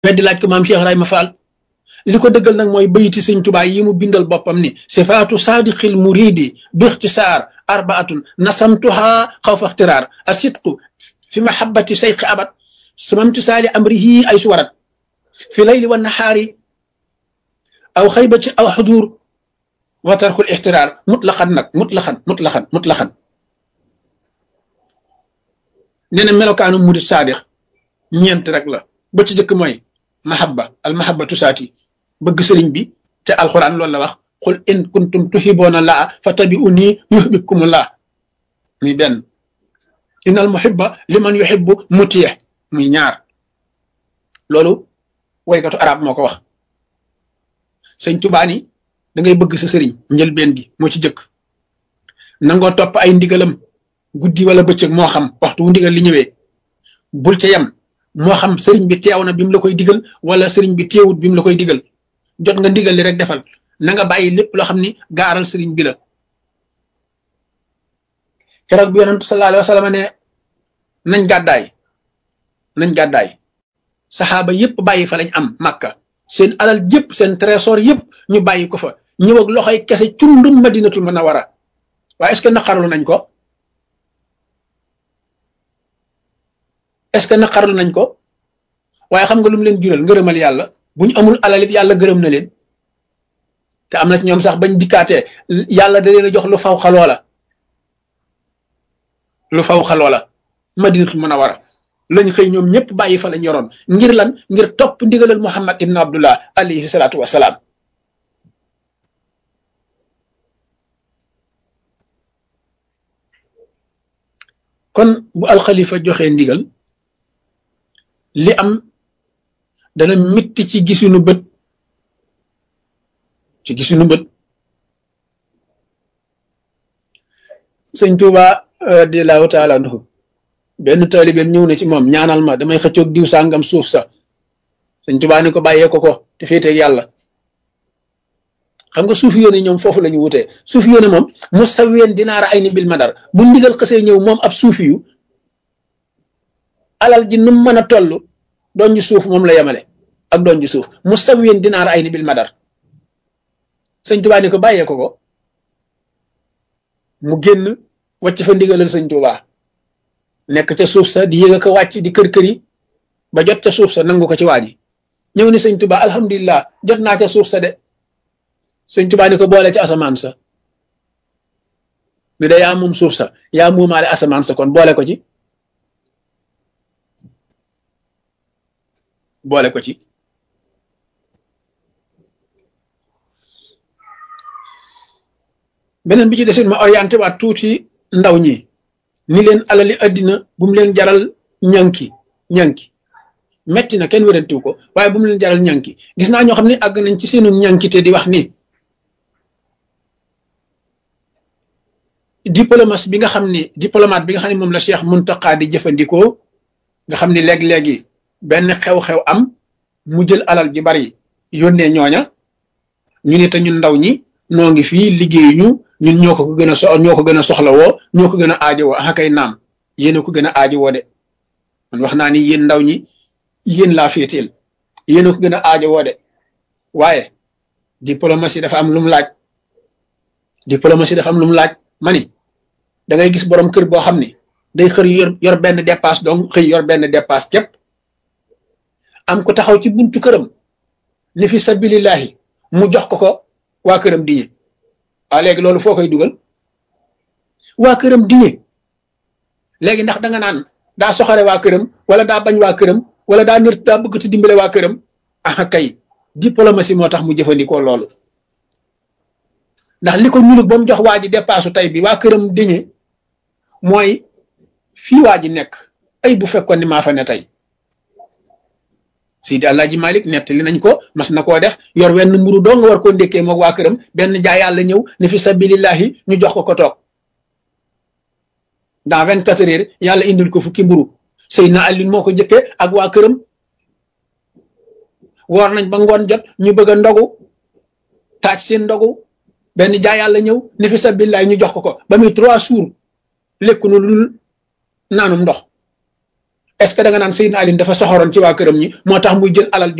weddi laaj ko maam Cheikh Ibrahima Fall li ko dëggal nag mooy bayiti sëñ Tuubaa yi mu bindal boppam ni sifaatu saadiqil muridi bi ixtisaar arbaatun nasamtuha xawfa ixtiraar asidqu fi mahabbati sayqi abad sumamtisaali amrihi ay suwarat fi layli wa nahaari aw xaybati aw xudur wa tarkul ixtiraar mutlaqan nag mutlaqan nee na melokaanu murid saadiq ñeent rek la ba ci jëkk mooy mahabba al mahabbatu saati bëgg sëriñ bi te alquran loolu la wax qul in kuntum tuhibbuna laa fattabi'uni yuhibbukumullah muy benn innal muhibba liman yuhibbu mutiih muy ñaar loolu waykatu arab moo ko wax sëñ Tuubaa ni da ngay bëgg sa sëriñ njëlbeen gi moo ci jëkk nangoo topp ay ndigalam guddi wala bëccëg moo xam waxtu wu ndigal li ñëwee bul ca yem moo xam sëriñ bi teew na bi mu la koy digal wala sëriñ bi teewut bi mu la koy digal jot nga ndigal li rek defal na nga bàyyi lépp loo xam ni gaaral sëriñ bi la keroog bi yonent sallallahu alayhi wa sallam ne nañ gàddaay saxaaba yëpp bàyyi fa lañ am Makka seen alal yëpp seen trésor yëpp ñu bàyyi ko fa ñëw ak loxoy kese cundum Madinatul Munawwara waaye est-ce que naqarlu nañ ko waaye xam nga lu mu leen jural ngërëmal yàlla bu ñu amul alal it yàlla gërëm na leen te am na ci ñoom sax bañ dikkaatee yàlla da leen a jox lu faw xaloola Madinatul Munawwara lañ xëy ñoom ñëpp bàyyi fa lañ yoroon ngir lan ngir topp ndigalal Muhammad ibn Abdullah alayhi salaatu wasalaam kon bu alxalifa joxee ndigal li am dana mitti ci gisunu bët sëñ Tuuba radiyallahu taala anhu benn taalibeem ñëw na ci moom ñaanal ma damay xëccoog diw sàngam suuf sa sëñ Tuuba ni ko bàyyee ko te féeteeg yàlla xam nga suufi yoone ñoom foofu la ñu wutee suufi yoone moom mustawiyan dinaara ay ni bil madar bu ndigal xësee ñëw moom ab suufi yu alal ji nu mën a toll doon ji suuf moom la yemale ak doon ji suuf mustawiyan dinaara ay ni bil madar sëñ Tuuba ni ko bàyyee ko mu génn wàcc fa ndigalal sëñ Tuuba nekk ca suuf sa di yëg ko wàcc di kër-këri ba jot ca suuf sa nangu ko ci waa ji ñëw ni sëñ Tuuba alhamdulilah jot naa ca suuf sa de sëñ Tuuba ni ko boole ci asamaan sa bi da yaa moom suuf sa yaa moomaale asamaan sa kon boole ko ci beneen bi ci desin ma orienté waat tuuti ndaw ñi ni leen alali àddina bu mu leen jaral ñànki metti na kenn wérantiw ko waaye bu mu leen jaral ñànki gis naa ñoo xam ne àgg nañ ci seenu ñànkite di wax ni diplomate bi nga xam ne moom la Cheikh Muntaqa di jëfandikoo nga xam ni léeg-léegi benn xew-xew am mu jël alal ji bari yónnee ñooña ñu ne te ñun ndaw ñi noo ngi fii liggéeyuñu ñun ñoo ko gën a soxla woo ñoo ko gën a aajowoo ah kay naam yéen a ko gën a aajowoo de man wax naa ni yéen ndaw ñi yéen laa féeteel yéen a ko gën a aajowoo de waaye diplomatie dafa am lu mu laaj mani da ngay gis borom kër boo xam ni day xër yor benn dépasse donc xëy yor benn dépasse képp am ko taxaw ci buntu këram li fi sabilillahi mu jox ko waa këram diñe waaw léegi loolu foo koy dugal waa këram diñe léegi ndax da nga naan daa soxare waa këram wala daa bañ waa këram wala daa bëgg te dimbale waa këram ah kay diplomatie moo tax mu jëfandikoo loolu ndax li ko ñuulug ba mu jox waa ji dépassu tey bi waa këram diñe mooy fii waa ji nekk ay bu fekkoon ni maa fa ne tey Sidi Alaaji Malik nettali nañ ko mas na koo def yor wenn mburu doo nga war koo ndékkee moog waa këram benn jaay yàlla ñëw ne fi sabilillahi ñu jox ko toog dans 24 heures yàlla indil ko fukki mburu Seydina Ali moo ko jëkkee ak waa këram woor nañ ba ngoon jot ñu bëgg a ndogu taaj seen ndogu benn jaay yàlla ñëw ne fi sabilillahi ñu jox ko ba muy 3 jours lekku nu lul naanum ndox est ce que da nga naan Seydina Ali dafa soxoroon ci waa këram ñi moo tax muy jël alal